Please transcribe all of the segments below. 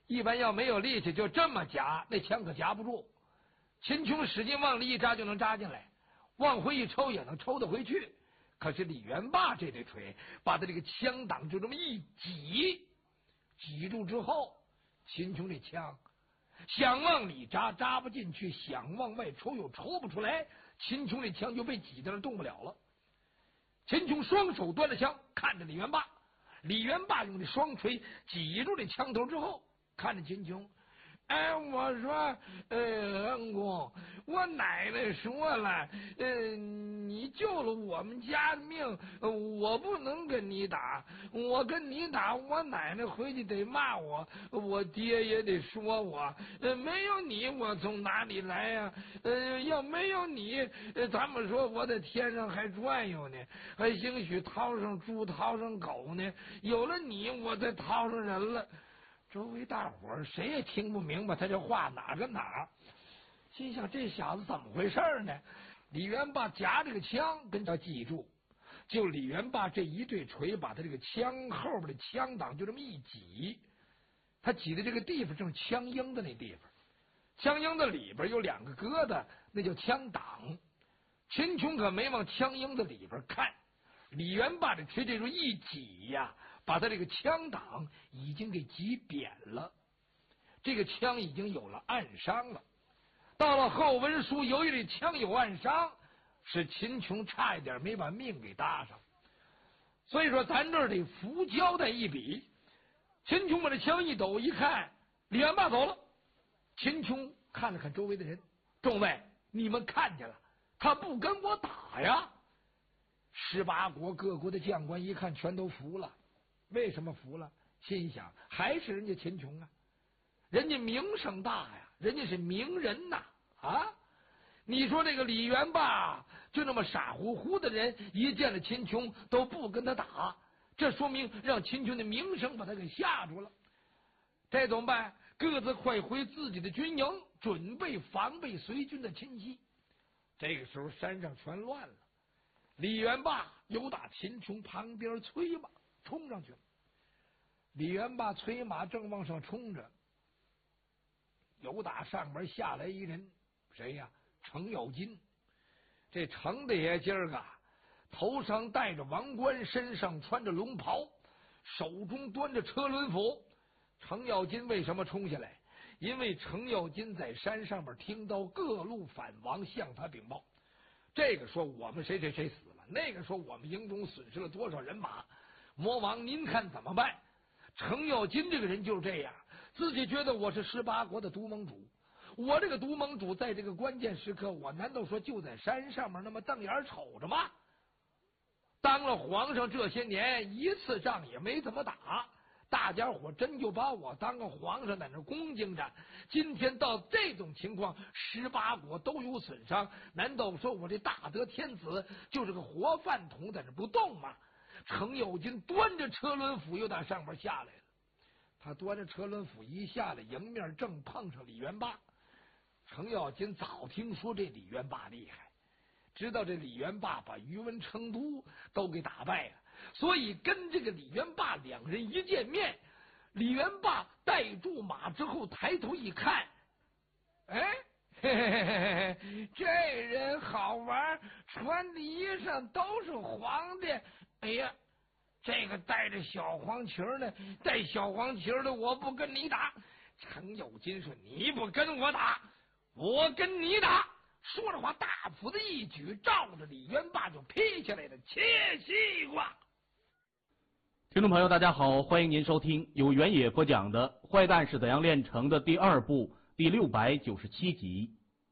一般要没有力气，就这么夹，那枪可夹不住。秦琼使劲往里一扎就能扎进来，往回一抽也能抽得回去。可是李元霸这对锤把他这个枪挡就这么一挤住之后，秦琼这枪想往里扎扎不进去，想往外抽又抽不出来，秦琼这枪就被挤在那动不了了。秦琼双手端着枪看着李元霸，李元霸用这双锤挤住这枪头之后，看着秦琼，哎，我说，恩公，我奶奶说了，你救了我们家的命，我不能跟你打，我跟你打，我奶奶回去得骂我，我爹也得说我，没有你，我从哪里来呀？要没有你，咱们说我在天上还转悠呢，还兴许掏上猪，掏上狗呢，有了你，我再掏上人了。周围大伙儿谁也听不明白他这话哪跟哪，心想这小子怎么回事呢？李元霸夹这个枪跟他记住，就李元霸这一对锤把他这个枪后边的枪挡就这么一挤，他挤的这个地方正是枪缨的那地方，枪缨的里边有两个疙瘩，那叫枪挡。秦琼可没往枪缨的里边看，李元霸这锤这时一挤呀，把他这个枪挡已经给挤扁了，这个枪已经有了暗伤了。到了后文书，由于这枪有暗伤，使秦琼差一点没把命给搭上。所以说咱这儿得扶交代一笔。秦琼把这枪一抖，一看李元霸走了。秦琼看了看周围的人，众位，你们看见了，他不跟我打呀。18国各国的将官一看，全都服了。为什么服了？心想还是人家秦琼啊，人家名声大呀，人家是名人呐啊！你说这个李元霸就那么傻乎乎的人，一见了秦琼都不跟他打，这说明让秦琼的名声把他给吓住了。这怎么办？各自快回自己的军营，准备防备随军的侵袭。这个时候山上全乱了，李元霸由打秦琼旁边催马冲上去了。李元霸催马正往上冲着，由打上边下来一人，谁呀？程咬金。这程大爷今儿个头上戴着王冠，身上穿着龙袍，手中端着车轮斧。程咬金为什么冲下来？因为程咬金在山上边听到各路反王向他禀报，这个说我们谁谁谁死了，那个说我们营中损失了多少人马，魔王您看怎么办？程咬金这个人就是这样，自己觉得我是18国的都盟主，我这个都盟主在这个关键时刻，我难道说就在山上面那么瞪眼瞅着吗？当了皇上这些年，一次仗也没怎么打，大家伙真就把我当个皇上在那恭敬着。今天到这种情况，18国都有损伤，难道说我这大德天子就是个活饭桶在这不动吗？程咬金端着车轮斧又打上边下来了，他端着车轮斧一下来，迎面正碰上李元霸。程咬金早听说这李元霸厉害，知道这李元霸把于文成都都给打败了，所以跟这个李元霸两人一见面，李元霸带住马之后抬头一看，哎，嘿嘿嘿嘿嘿，这人好玩，穿的衣裳都是黄的。哎呀，这个带着小黄旗呢，带小黄旗的我不跟你打。程咬金说：“你不跟我打，我跟你打。”说着话，大斧子一举，照着李元霸就劈下来了，切西瓜。 听众朋友，大家好，欢迎您收听由原野播讲的《坏蛋是怎样炼成的》第2部第697集。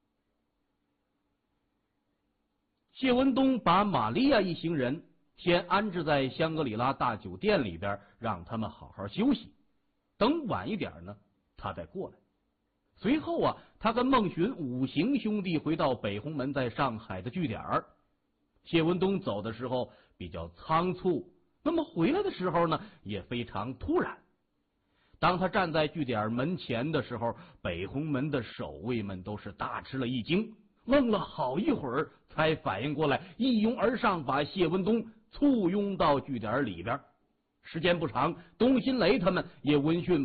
谢文东把玛利亚一行人先安置在香格里拉大酒店里边，让他们好好休息，等晚一点呢，他再过来。随后啊，他跟孟寻、五行兄弟回到北红门在上海的据点。谢文东走的时候比较仓促，那么回来的时候呢，也非常突然。当他站在据点门前的时候，北红门的守卫们都是大吃了一惊，愣了好一会儿才反应过来，一拥而上把谢文东簇拥到据点里边。时间不长，东新雷他们也闻讯